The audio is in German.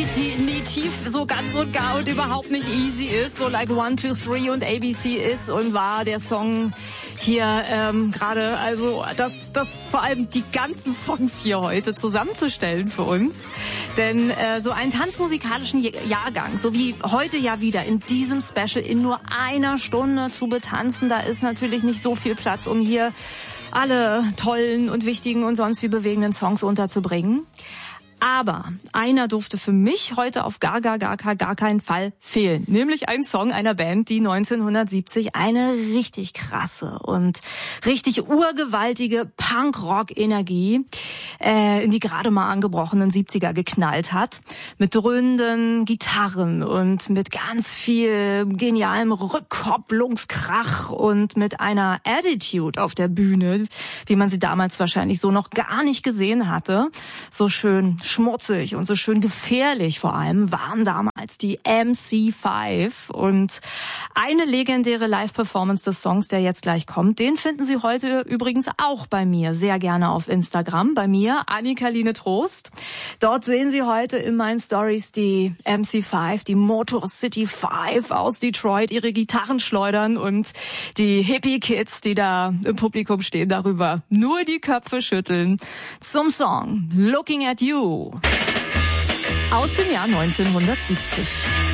definitiv so ganz und gar und überhaupt nicht easy ist, so like 1, 2, 3 und ABC ist und war der Song hier gerade, also das vor allem die ganzen Songs hier heute zusammenzustellen für uns. Denn so einen tanzmusikalischen Jahrgang, so wie heute ja wieder in diesem Special in nur einer Stunde zu betanzen, da ist natürlich nicht so viel Platz, um hier alle tollen und wichtigen und sonst wie bewegenden Songs unterzubringen. Aber einer durfte für mich heute auf gar keinen Fall fehlen. Nämlich ein Song einer Band, die 1970 eine richtig krasse und richtig urgewaltige Punk-Rock-Energie in die gerade mal angebrochenen 70er geknallt hat. Mit dröhnenden Gitarren und mit ganz viel genialem Rückkopplungskrach und mit einer Attitude auf der Bühne, wie man sie damals wahrscheinlich so noch gar nicht gesehen hatte. So schön schmutzig und so schön gefährlich vor allem waren damals die MC5. Und eine legendäre Live-Performance des Songs, der jetzt gleich kommt, den finden Sie heute übrigens auch bei mir sehr gerne auf Instagram. Bei mir, Annika-Line Trost. Dort sehen Sie heute in meinen Stories die MC5, die Motor City 5 aus Detroit, ihre Gitarren schleudern und die Hippie-Kids, die da im Publikum stehen, darüber nur die Köpfe schütteln. Zum Song Looking at You aus dem Jahr 1970.